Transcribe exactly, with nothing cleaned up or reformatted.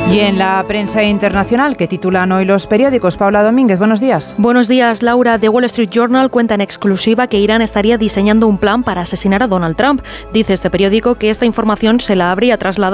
Y en la prensa internacional, que titulan hoy los periódicos, Paula Domínguez, buenos días. Buenos días, Laura. The Wall Street Journal cuenta en exclusiva que Irán estaría diseñando un plan para asesinar a Donald Trump. Dice este periódico que esta información se la habría trasladado